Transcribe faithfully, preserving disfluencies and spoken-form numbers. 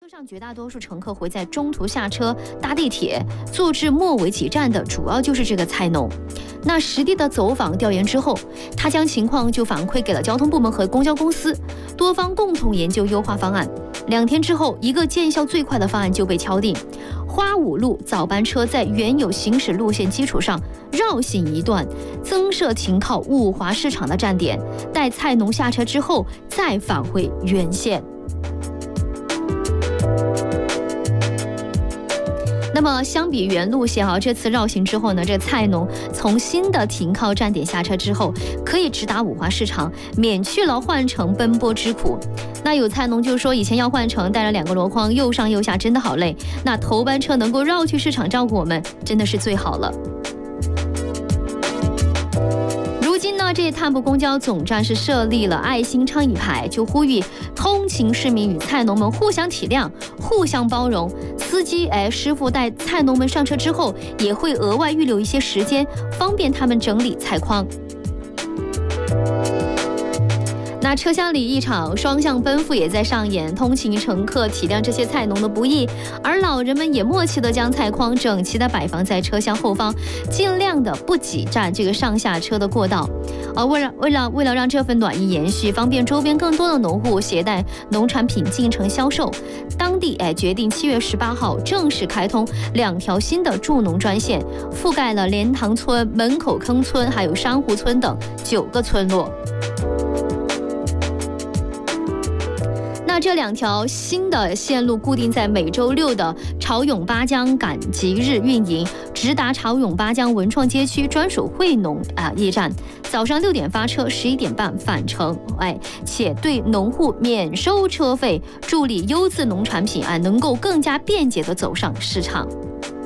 上绝大多数乘客会在中途下车搭地铁，坐至末尾几站的主要就是这个菜农。那实地的走访调研之后，他将情况就反馈给了交通部门和公交公司，多方共同研究优化方案。两天之后，一个见效最快的方案就被敲定：花五路早班车在原有行驶路线基础上绕行一段，增设停靠五华市场的站点，待菜农下车之后再返回原线。那么相比原路线啊，这次绕行之后呢，这个菜农从新的停靠站点下车之后，可以直达五华市场，免去了换乘奔波之苦。那有菜农就说，以前要换乘带着两个箩筐又上又下，真的好累。那头班车能够绕去市场照顾我们，真的是最好了。这碳步公交总站是设立了爱心倡议牌，就呼吁通勤市民与菜农们互相体谅、互相包容。司机哎，师傅带菜农们上车之后，也会额外预留一些时间，方便他们整理菜筐。那车厢里一场双向奔赴也在上演，通勤乘客体谅这些菜农的不易，而老人们也默契地将菜筐整齐地摆放在车厢后方，尽量的不挤占这个上下车的过道。而为了为了为了让这份暖意延续，方便周边更多的农户携带农产品进城销售，当地哎决定七月十八号正式开通两条新的助农专线，覆盖了莲塘村、门口坑村还有珊瑚村等九个村落。那这两条新的线路固定在每周六的潮涌巴江赶集日运营，直达潮涌巴江文创街区专属惠农啊驿站，早上六点发车，十一点半返程，哎，且对农户免收车费，助力优质农产品啊能够更加便捷地走上市场。